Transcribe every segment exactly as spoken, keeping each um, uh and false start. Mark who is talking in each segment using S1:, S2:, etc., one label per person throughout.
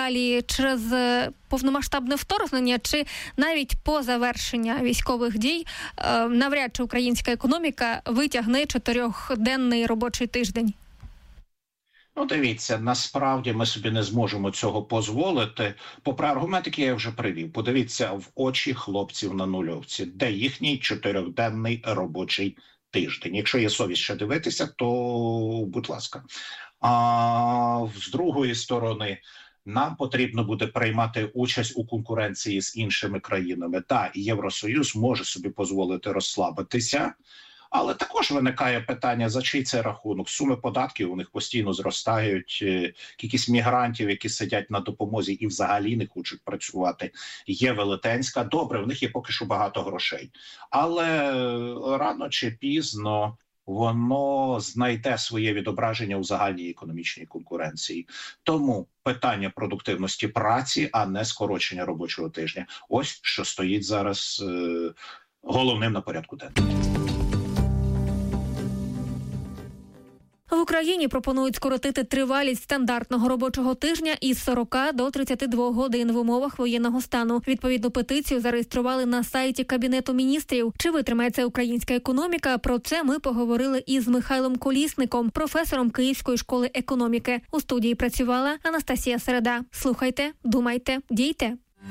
S1: далі через повномасштабне вторгнення, чи навіть по завершення військових дій навряд чи українська економіка витягне чотирьохденний робочий тиждень?
S2: Ну, дивіться, насправді ми собі не зможемо цього дозволити. Попри аргумент, який я вже привів, подивіться в очі хлопців на нульовці, де їхній чотирьохденний робочий тиждень. Якщо є совість ще дивитися, то будь ласка. А з другої сторони, нам потрібно буде приймати участь у конкуренції з іншими країнами. Так, Євросоюз може собі дозволити розслабитися, але також виникає питання, за чий це рахунок. Суми податків у них постійно зростають, кількість мігрантів, які сидять на допомозі і взагалі не хочуть працювати, є велетенська. Добре, в них є поки що багато грошей. Але рано чи пізно воно знайде своє відображення у загальній економічній конкуренції. Тому питання продуктивності праці, а не скорочення робочого тижня. Ось що стоїть зараз е- головним на порядку денному.
S1: В Україні пропонують скоротити тривалість стандартного робочого тижня із сорока до тридцяти двох годин в умовах воєнного стану. Відповідну петицію зареєстрували на сайті Кабінету міністрів. Чи витримає це українська економіка? Про це ми поговорили із Михайлом Колісником, професором Київської школи економіки. У студії працювала Анастасія Середа. Слухайте, думайте, дійте.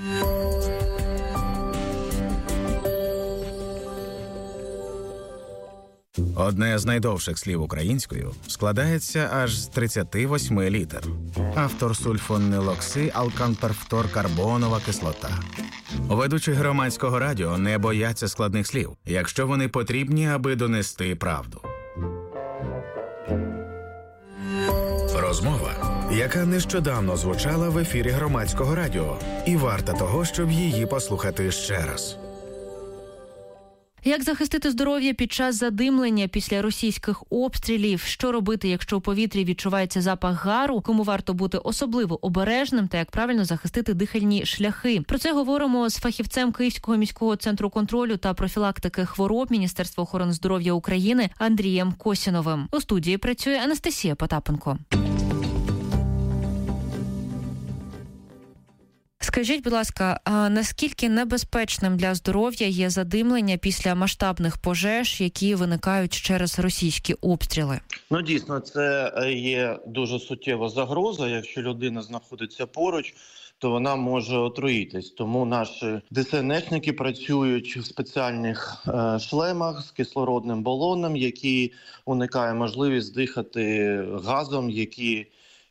S3: Одне з найдовших слів українською складається аж з тридцяти восьми літер. Автор сульфонилокси алканперфторкарбонова кислота. Ведучі громадського радіо не бояться складних слів, якщо вони потрібні, аби донести правду. Розмова, яка нещодавно звучала в ефірі громадського радіо, і варта того, щоб її послухати ще раз.
S4: Як захистити здоров'я під час задимлення після російських обстрілів? Що робити, якщо у повітрі відчувається запах гару? Кому варто бути особливо обережним та як правильно захистити дихальні шляхи? Про це говоримо з фахівцем Київського міського центру контролю та профілактики хвороб Міністерства охорони здоров'я України Андрієм Косіновим. У студії працює Анастасія Потапенко. Скажіть, будь ласка, а наскільки небезпечним для здоров'я є задимлення після масштабних пожеж, які виникають через російські обстріли?
S5: Ну, дійсно, це є дуже суттєва загроза. Якщо людина знаходиться поруч, то вона може отруїтись. Тому наші ДСНСники працюють в спеціальних е, шлемах з кислородним балоном, який уникає можливість дихати газом, який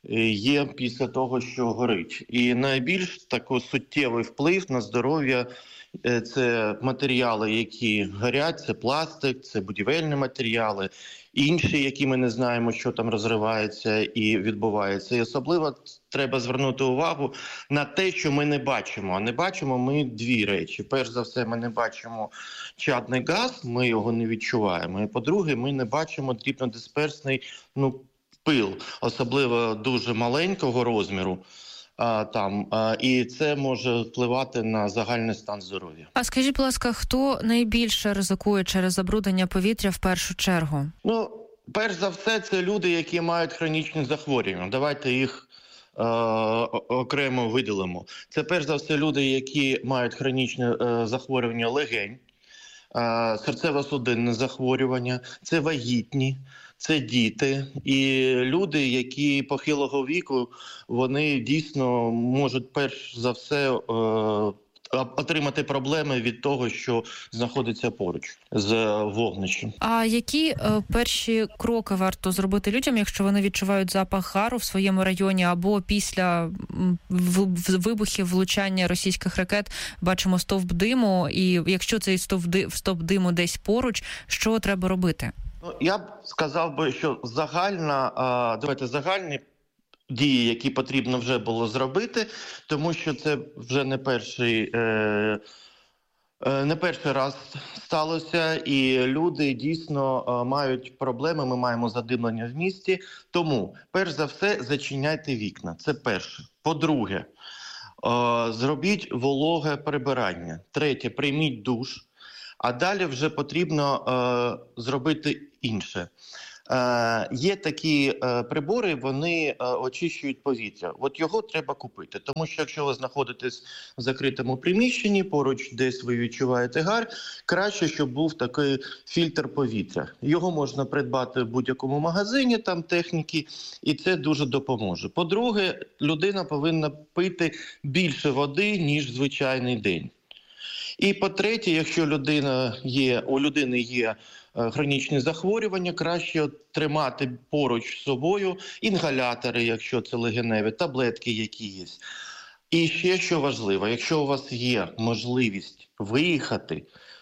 S5: є після того, що горить. І найбільш такий суттєвий вплив на здоров'я – це матеріали, які горять, це пластик, це будівельні матеріали, інші, які ми не знаємо, що там розривається і відбувається. І особливо треба звернути увагу на те, що ми не бачимо. А не бачимо ми дві речі. Перш за все, ми не бачимо чадний газ, ми його не відчуваємо. І по-друге, ми не бачимо дрібнодисперсний, ну, пил, особливо дуже маленького розміру, а, там, а, і це може впливати на загальний стан здоров'я.
S4: А скажіть, будь ласка, хто найбільше ризикує через забруднення повітря в першу чергу?
S5: Ну, перш за все, це люди, які мають хронічні захворювання. Давайте їх е- окремо виділимо. Це перш за все люди, які мають хронічне е- захворювання легень, е- серцево-судинне захворювання, це вагітні, це діти і люди, які похилого віку, вони дійсно можуть перш за все е, отримати проблеми від того, що знаходиться поруч з вогнищем.
S4: А які е, перші кроки варто зробити людям, якщо вони відчувають запах гару в своєму районі або після в, в, вибухів, влучання російських ракет бачимо стовп диму, і якщо цей стовп, стовп диму десь поруч, що треба робити?
S5: Я б сказав би, що загальна, давайте загальні дії, які потрібно вже було зробити, тому що це вже не перший, не перший раз сталося, і люди дійсно мають проблеми, ми маємо задимлення в місті. Тому, перш за все, зачиняйте вікна, це перше. По-друге, зробіть вологе прибирання. Третє, прийміть душ. А далі вже потрібно е, зробити інше. Е, є такі е, прибори, вони е, очищують повітря. От його треба купити, тому що якщо ви знаходитесь в закритому приміщенні, поруч десь ви відчуваєте гар, краще, щоб був такий фільтр повітря. Його можна придбати в будь-якому магазині, там техніки, і це дуже допоможе. По-друге, людина повинна пити більше води, ніж звичайний день. І по-третє, якщо людина є, у людини є е, хронічні захворювання, краще тримати поруч з собою інгалятори, якщо це легеневі, таблетки, які є. І ще що важливо, якщо у вас є можливість виїхати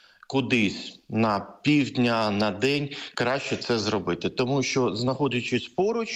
S5: кудись на півдня, на день, краще це зробити. Тому що, знаходячись поруч,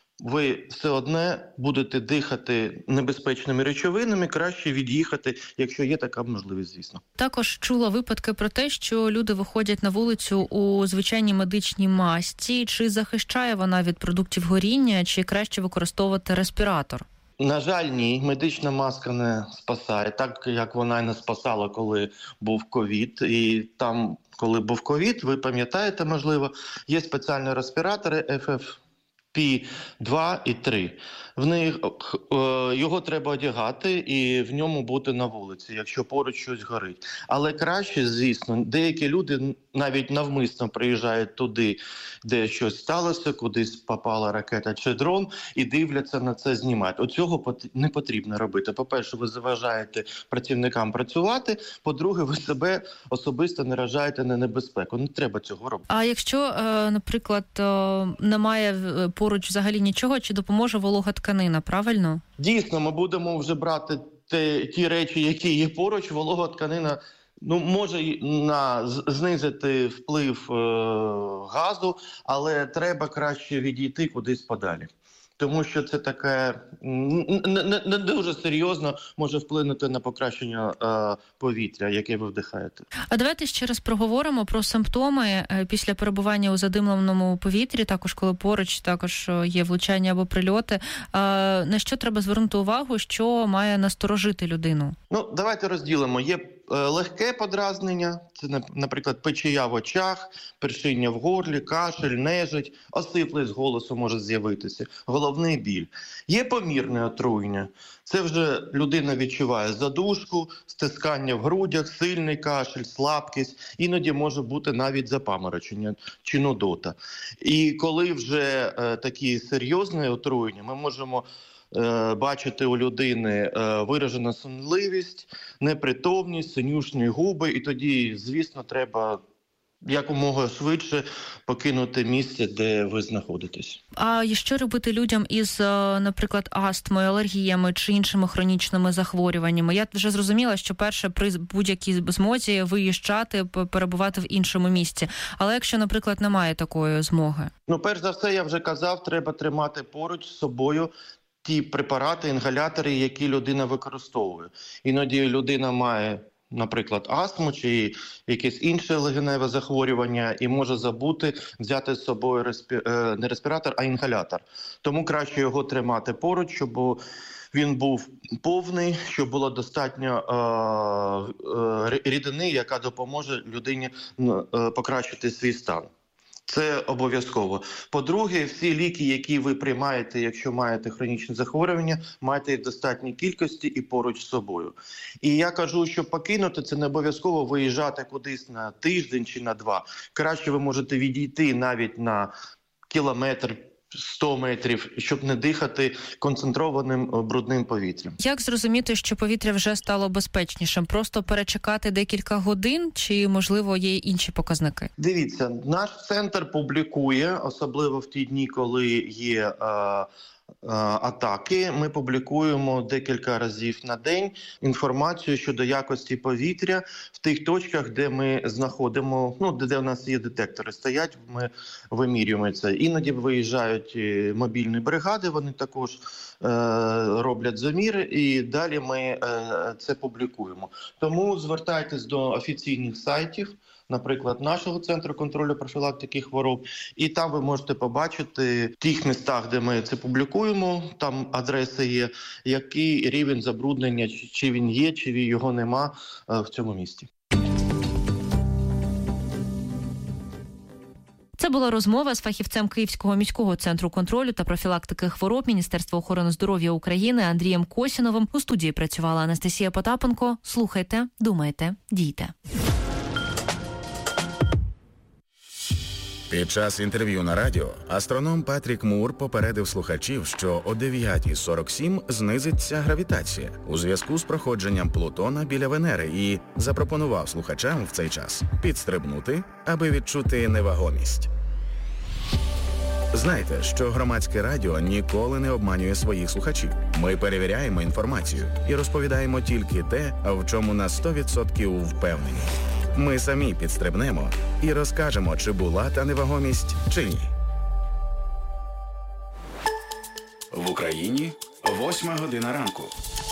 S5: ви все одне будете дихати небезпечними речовинами, краще від'їхати, якщо є така можливість, звісно.
S4: Також чула випадки про те, що люди виходять на вулицю у звичайній медичній масці. Чи захищає вона від продуктів горіння, чи краще використовувати респіратор?
S5: На жаль, ні, медична маска не спасає, так як вона і не спасала, коли був ковід. І там, коли був ковід, ви пам'ятаєте, можливо, є спеціальні респіратори еф еф пі два і три. В них його треба одягати і в ньому бути на вулиці, якщо поруч щось горить. Але краще, звісно, деякі люди навіть навмисно приїжджають туди, де щось сталося, кудись попала ракета чи дрон, і дивляться на це, знімають. Оцього не потрібно робити. По-перше, ви заважаєте працівникам працювати. По-друге, ви себе особисто наражаєте на небезпеку. Не треба цього робити.
S4: А якщо, наприклад, немає поруч взагалі нічого, чи допоможе волога тканина, правильно?
S5: Дійсно, ми будемо вже брати те, ті речі, які є поруч. Волога тканина ну, може на, знизити вплив е, газу, але треба краще відійти кудись подалі. Тому що це таке не, не, не дуже серйозно може вплинути на покращення е, повітря, яке ви вдихаєте.
S4: А давайте ще раз проговоримо про симптоми після перебування у задимленому повітрі, також коли поруч також є влучання або прильоти. Е, на що треба звернути увагу, що має насторожити людину?
S5: Ну, давайте розділимо. Є легке подразнення, це, наприклад, печія в очах, першиння в горлі, кашель, нежить, осиплість голосу може з'явитися, головний біль. Є помірне отруєння. Це вже людина відчуває задушку, стискання в грудях, сильний кашель, слабкість, іноді може бути навіть запаморочення чи нудота. І коли вже е, такі серйозні отруєння, ми можемо бачити у людини виражена сонливість, непритомність, синюшні губи, і тоді, звісно, треба якомога швидше покинути місце, де ви знаходитесь.
S4: А що робити людям із, наприклад, астмою, алергіями чи іншими хронічними захворюваннями? Я вже зрозуміла, що перше, при будь-якій змозі виїжджати, перебувати в іншому місці. Але якщо, наприклад, немає такої змоги?
S5: Ну, перш за все, я вже казав, треба тримати поруч з собою ті препарати, інгалятори, які людина використовує. Іноді людина має, наприклад, астму чи якесь інше легеневе захворювання і може забути взяти з собою респі... не респіратор, а інгалятор. Тому краще його тримати поруч, щоб він був повний, щоб було достатньо е... Е... рідини, яка допоможе людині е... покращити свій стан. Це обов'язково. По-друге, всі ліки, які ви приймаєте, якщо маєте хронічне захворювання, маєте їх в достатній кількості і поруч з собою. І я кажу, що покинути – це не обов'язково виїжджати кудись на тиждень чи на два. Краще ви можете відійти навіть на кілометр, сто метрів, щоб не дихати концентрованим брудним повітрям.
S4: Як зрозуміти, що повітря вже стало безпечнішим? Просто перечекати декілька годин чи, можливо, є інші показники?
S5: Дивіться, наш центр публікує, особливо в ті дні, коли є е, атаки, ми публікуємо декілька разів на день інформацію щодо якості повітря в тих точках, де ми знаходимо, ну, де, де у нас є детектори стоять, ми вимірюємо це. Іноді виїжджають мобільні бригади, вони також е, роблять заміри, і далі ми е, це публікуємо. Тому звертайтесь до офіційних сайтів, наприклад, нашого Центру контролю профілактики хвороб, і там ви можете побачити в тих містах, де ми це публікуємо, там адреси є, який рівень забруднення, чи він є, чи його нема в цьому місті.
S4: Це була розмова з фахівцем Київського міського центру контролю та профілактики хвороб Міністерства охорони здоров'я України Андрієм Косіновим. У студії працювала Анастасія Потапенко. Слухайте, думайте, дійте.
S3: Під час інтерв'ю на радіо астроном Патрік Мур попередив слухачів, що о дев'ята сорок сім знизиться гравітація у зв'язку з проходженням Плутона біля Венери і запропонував слухачам в цей час підстрибнути, аби відчути невагомість. Знайте, що громадське радіо ніколи не обманює своїх слухачів. Ми перевіряємо інформацію і розповідаємо тільки те, в чому на сто відсотків впевнені. Ми самі підстрибнемо і розкажемо, чи була та невагомість, чи ні. В Україні восьма година ранку.